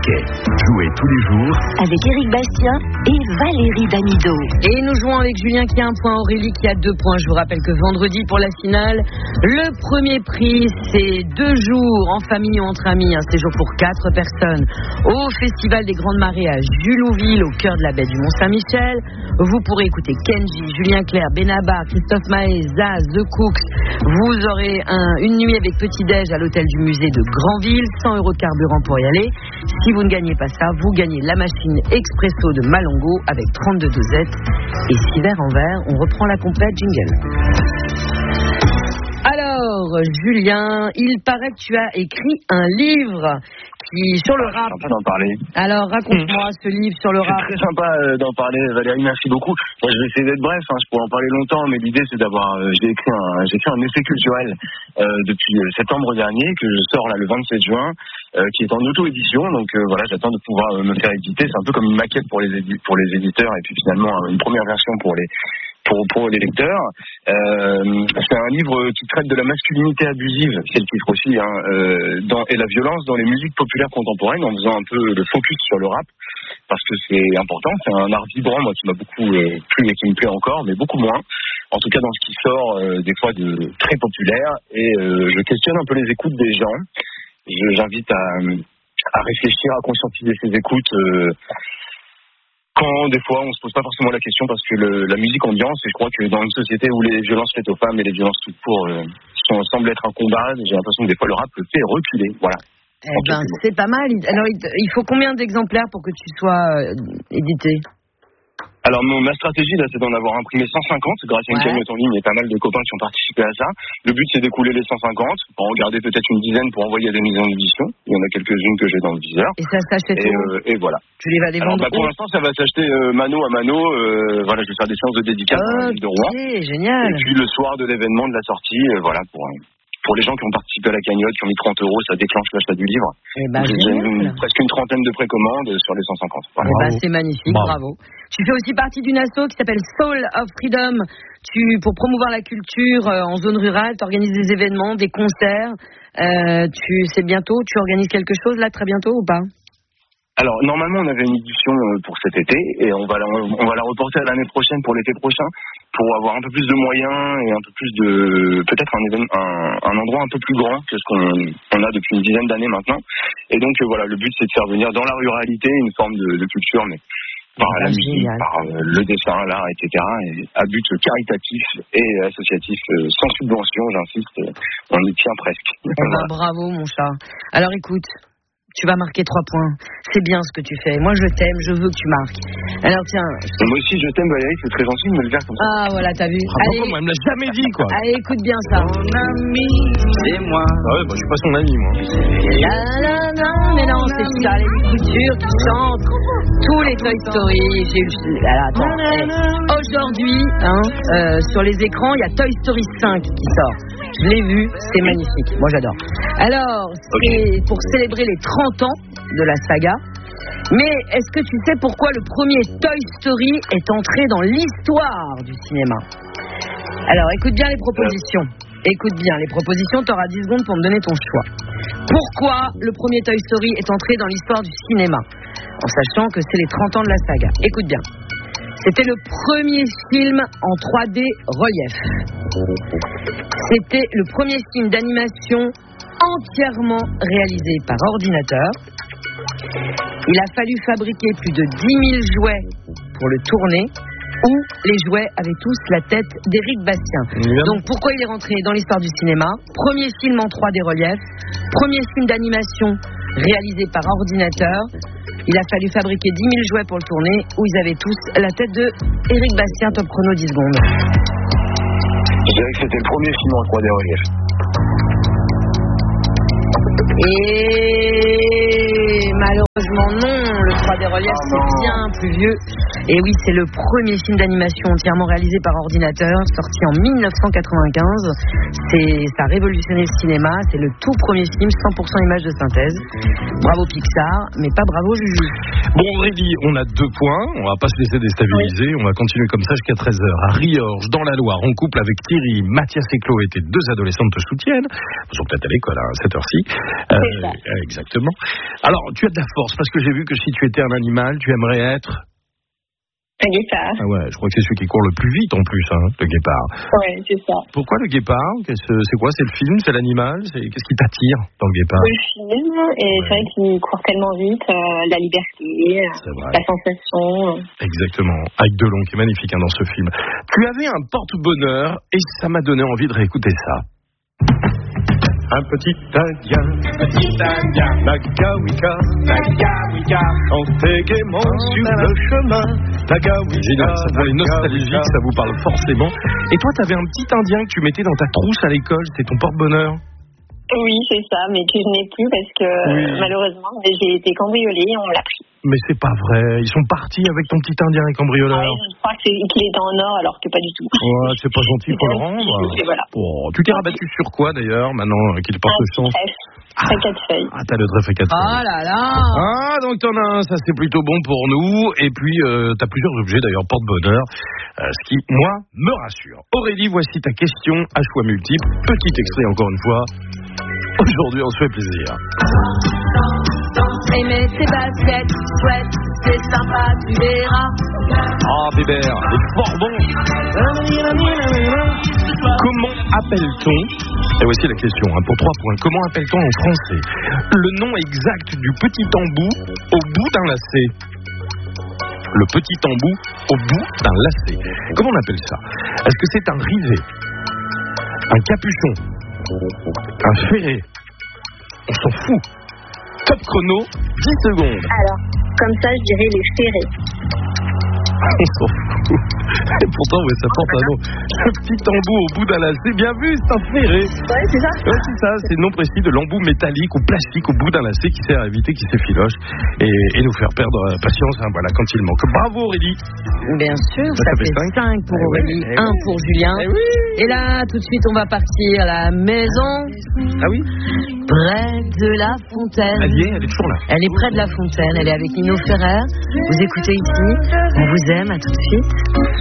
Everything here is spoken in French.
Touquet. Jouez tous les jours avec Éric Bastien et Valérie Damido. Et nous jouons avec Julien qui a 1 point, Aurélie qui a 2 points. Je vous rappelle que vendredi pour la finale, le premier prix c'est 2 jours en famille ou entre amis, un séjour pour 4 personnes au Festival des Grandes Marées à Julouville au cœur de la baie du Mont-Saint-Michel. Vous pourrez écouter Kenji, Julien Clerc, Benabar, Christophe Maé, Zaz, The Cooks. Vous aurez une nuit avec petit-déj à l'hôtel du musée de Granville, 100 € de carburant pour y aller. Si vous ne gagnez pas ça, vous gagnez la machine expresso de Malongo avec 32 dosettes et 6 verres en verre. On reprend la complète, jingle. Alors, Julien, il paraît que tu as écrit un livre qui sur le rap. C'est sympa d'en parler. Alors, raconte-moi ce livre sur le rap. C'est très sympa d'en parler, Valérie, merci beaucoup. Moi, je vais essayer d'être bref, je pourrais en parler longtemps, mais l'idée c'est d'avoir... J'ai écrit un essai culturel depuis septembre dernier, que je sors là le 27 juin, qui est en auto-édition, donc voilà, j'attends de pouvoir me faire éditer. C'est un peu comme une maquette pour les éditeurs, et puis finalement une première version pour les lecteurs. C'est un livre qui traite de la masculinité abusive, c'est le titre aussi, et la violence dans les musiques populaires contemporaines, en faisant un peu le focus sur le rap, parce que c'est important, c'est un art vibrant, moi, qui m'a beaucoup plu et qui me plaît encore, mais beaucoup moins, en tout cas dans ce qui sort des fois de très populaire, et je questionne un peu les écoutes des gens. J'invite à réfléchir, à conscientiser ces écoutes, quand des fois on se pose pas forcément la question, parce que la musique ambiance, et je crois que dans une société où les violences faites aux femmes et les violences toutes pour semblent être un combat, j'ai l'impression que des fois le rap le fait reculer, voilà. C'est pas mal. Alors il faut combien d'exemplaires pour que tu sois édité? Alors ma stratégie là, c'est d'en avoir imprimé 150 grâce à une cagnotte en ligne, il y a pas mal de copains qui ont participé à ça. Le but c'est d'écouler les 150, pour en garder peut-être une dizaine pour envoyer à des maisons d'édition. Il y en a quelques-unes que j'ai dans le viseur. Et ça s'achète où? Et voilà. Tu les vas les vendre? Pour l'instant ça va s'acheter mano à mano, voilà, je vais faire des séances de dédicace dans la ville de Rouen. Génial. Et puis le soir de l'événement de la sortie, voilà, pour les gens qui ont participé à la cagnotte, qui ont mis 30 €, ça déclenche l'achat du livre. J'ai presque une trentaine de précommandes sur les 150. Voilà. C'est magnifique, bravo. Tu fais aussi partie d'une asso qui s'appelle Soul of Freedom. Pour promouvoir la culture en zone rurale, tu organises des événements, des concerts. C'est bientôt, tu organises quelque chose là très bientôt ou pas? Alors normalement on avait une édition pour cet été et on va la reporter à l'année prochaine, pour l'été prochain, pour avoir un peu plus de moyens et un peu plus de, peut-être un endroit un peu plus grand que ce qu'on a depuis une dizaine d'années maintenant. Et donc voilà, le but c'est de faire venir dans la ruralité une forme de culture, mais par la musique, par le dessin, l'art, etc. Et à but caritatif et associatif, sans subvention, j'insiste, on y tient presque. Bravo mon chat. Alors écoute, tu vas marquer 3 points. C'est bien ce que tu fais. Moi, je t'aime, je veux que tu marques. Alors, tiens. Moi aussi, je t'aime, Valérie, c'est très gentil de me le dire comme ça. Ah, voilà, t'as vu. Allez, elle me l'a jamais dit, quoi. Allez, écoute bien ça. Mon ami, c'est moi. Ah ouais, je suis pas son ami, moi. Mais non, c'est Charlie Couture qui chante tous les Toy Story. Aujourd'hui, sur les écrans, il y a Toy Story 5 qui sort. Je l'ai vu, c'est magnifique. Moi, j'adore. Alors, c'est pour célébrer les 30 ans de la saga. Mais est-ce que tu sais pourquoi le premier Toy Story est entré dans l'histoire du cinéma? Alors, écoute bien les propositions. Tu auras 10 secondes pour me donner ton choix. Pourquoi le premier Toy Story est entré dans l'histoire du cinéma? En sachant que c'est les 30 ans de la saga. Écoute bien. C'était le premier film en 3D relief. C'était le premier film d'animation entièrement réalisé par ordinateur. Il a fallu fabriquer plus de 10 000 jouets pour le tourner, où les jouets avaient tous la tête d'Éric Bastien. Donc pourquoi il est rentré dans l'histoire du cinéma? Premier film en 3D relief, premier film d'animation réalisé par ordinateur. Il a fallu fabriquer 10 000 jouets pour le tourner, où ils avaient tous la tête de Éric Bastien. Top chrono, 10 secondes. Je dirais que c'était le premier film en 3D relief. Et malheureusement non, le 3D relief, c'est bien plus vieux. Et oui, c'est le premier film d'animation entièrement réalisé par ordinateur, sorti en 1995. Ça a révolutionné le cinéma. C'est le tout premier film 100% images de synthèse. Bravo Pixar, mais pas bravo Juju. Bon Aurélie, on a 2 points. On va pas se laisser déstabiliser. On va continuer comme ça jusqu'à 13h. À Riorges, dans la Loire, en couple avec Thierry, Mathias et Chloé, tes 2 adolescentes te soutiennent. Ils sont peut-être à l'école à cette heure-ci. Exactement. Alors, tu as de la force parce que j'ai vu que si tu étais un animal, tu aimerais être... Un guépard. Ah ouais, je crois que c'est celui qui court le plus vite en plus, hein, le guépard. Ouais, c'est ça. Pourquoi le guépard ? C'est quoi ? C'est le film ? C'est l'animal ? Qu'est-ce qui t'attire dans le guépard ? Le film, et c'est vrai qu'il court tellement vite, la liberté, la sensation. Exactement, avec Delon qui est magnifique dans ce film. Tu avais un porte-bonheur et ça m'a donné envie de réécouter ça. Un petit Indien, Nagawika, chantait gaiement sur le chemin, Nagawika. Génial, ça fait nostalgique, ça vous parle forcément. Et toi, t'avais un petit Indien que tu mettais dans ta trousse à l'école, c'était ton porte-bonheur. Oui, c'est ça, mais que je n'ai plus parce que malheureusement, j'ai été cambriolée et on me l'a pris. Mais c'est pas vrai, ils sont partis avec ton petit Indien et cambrioleur. Oui, je crois qu'il est en or alors que pas du tout. Ouais, c'est pas gentil, faut le rendre. Voilà. Oh, tu t'es rabattu sur quoi d'ailleurs, maintenant qu'il porte chance? Trèfle 4 feuilles. Ah, t'as le trèfle 4 feuilles. Oh là là. Ah, donc t'en as un, ça c'est plutôt bon pour nous. Et puis, t'as plusieurs objets d'ailleurs, porte-bonheur. Ce qui, moi, me rassure. Aurélie, voici ta question à choix multiples. Petit extrait encore une fois. Aujourd'hui, on se fait plaisir. Aimer tes baskets, chouette, c'est sympa, tu verras. Ah, Bébert, il est fort bon. Comment appelle-t-on, et voici la question, pour 3 points, comment appelle-t-on en français le nom exact du petit embout au bout d'un lacet? Le petit embout au bout d'un lacet. Comment on appelle ça? Est-ce que c'est un rivet, un capuchon, un ferret? On s'en fout. Top chrono, 10 secondes. Alors, comme ça, je dirais les ferrets. On s'en fout. Et pourtant, ouais, ça porte un nom. Le petit embout au bout d'un lacet, bien vu, c'est un ferret. Ouais, c'est ça. Ouais, c'est ça, c'est le nom précis de l'embout métallique ou plastique au bout d'un lacet qui sert à éviter qu'il s'effiloche et nous faire perdre patience, voilà, quand il manque. Bravo Aurélie. Bien sûr, ça fait 5 pour Aurélie, 1 pour Julien. Et là, tout de suite, on va partir à la maison. Ah oui? Près de la fontaine. Elle est toujours là. Elle est près de la fontaine, elle est avec Nino Ferrer. Vous écoutez ici, on vous aime, à tout de suite.